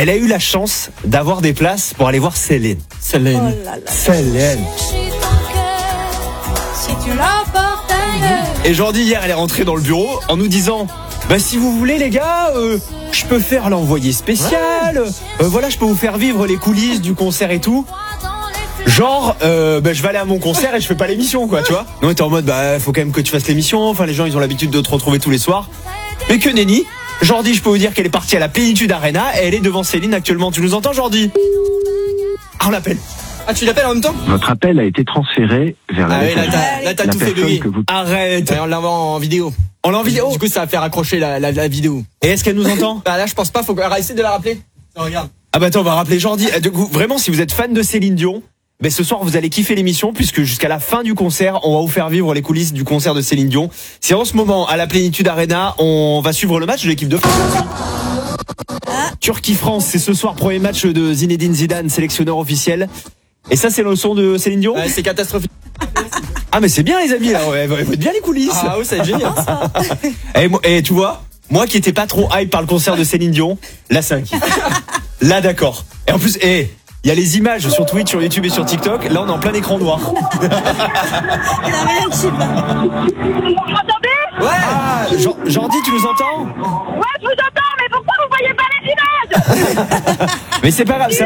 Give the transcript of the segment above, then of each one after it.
Elle a eu la chance d'avoir des places pour aller voir Céline. Céline. Oh là là. Céline. Si tu l'emportes ailleurs. Et Jordi, hier, elle est rentrée dans le bureau en nous disant bah si vous voulez les gars, je peux faire l'envoyé spécial. Voilà, je peux vous faire vivre les coulisses du concert et tout. Genre, je vais aller à mon concert et je fais pas l'émission, quoi, tu vois. Non, on était en mode, faut quand même que tu fasses l'émission. Enfin, les gens, ils ont l'habitude de te retrouver tous les soirs. Mais que nenni. Jordi, je peux vous dire qu'elle est partie à la Plénitude Arena et elle est devant Céline actuellement. Tu nous entends, Jordi? Ah, on l'appelle. Ah, tu l'appelles en même temps? Votre appel a été transféré vers la messagerie. Là, t'as La tout fait, personne bébé. que vous... Arrête. Ouais, on l'envoie en vidéo. On l'a en vidéo. Du coup, ça va faire accrocher la vidéo. Et est-ce qu'elle nous entend? Bah là, je pense pas, faut essayer de la rappeler. Non, regarde. Ah bah attends, on va rappeler Jordi. Du coup, vraiment, si vous êtes fan de Céline Dion, ce soir vous allez kiffer l'émission puisque jusqu'à la fin du concert, on va vous faire vivre les coulisses du concert de Céline Dion. C'est en ce moment à la Plénitude Arena, on va suivre le match de l'équipe de France. Turquie-France, c'est ce soir, premier match de Zinedine Zidane, sélectionneur officiel. Et ça, c'est le son de Céline Dion? Ouais, c'est catastrophique. Ah mais c'est bien les amis, là, ouais, vous êtes bien les coulisses. Ah oui, ça va être génial. Et tu vois, moi qui étais pas trop hype par le concert de Céline Dion, là c'est un kiff. Là d'accord. Et en plus, il y a les images sur Twitch, sur YouTube et sur TikTok. Là on est en plein écran noir. Il a rien qui va. Vous m'entendez? Ouais. Ah, Jordi, tu nous entends? Ouais, je vous entends, mais pourquoi vous voyez pas les images? Mais c'est pas grave. Ça...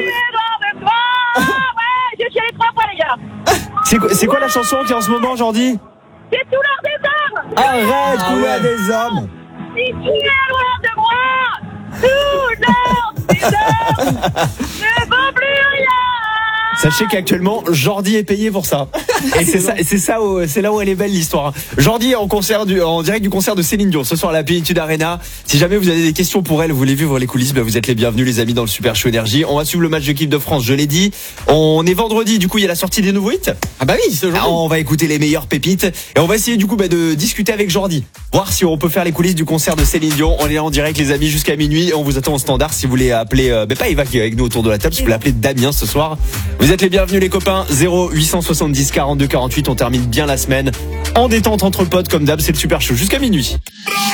Ouais, je suis allé 3 fois, les gars. C'est quoi la chanson qui est en ce moment, Jordi? C'est tout l'heure des hommes. Arrête, couleur des hommes. Si tu es loin de moi, tout l'heure des hommes ne vaut plus rien. Sachez qu'actuellement, Jordi est payé pour ça. Et c'est là où elle est belle l'histoire. Jordi est en direct du concert de Céline Dion ce soir à la Plénitude Arena. Si jamais vous avez des questions pour elle, vous voulez vivre les coulisses, vous êtes les bienvenus les amis dans le Super Show Énergie. On va suivre le match de l'équipe de France, je l'ai dit. On est vendredi, du coup il y a la sortie des nouveaux hits. Ah bah oui, c'est aujourd'hui. On va écouter les meilleures pépites et on va essayer du coup de discuter avec Jordi, voir si on peut faire les coulisses du concert de Céline Dion. On est en direct les amis jusqu'à minuit. On vous attend au standard si vous voulez appeler, pas Eva qui est avec nous autour de la table, si vous voulez appeler Damien ce soir. Vous êtes les bienvenus les copains. 0870 42 48. On termine bien la semaine en détente entre potes comme d'hab. C'est le Super Show jusqu'à minuit.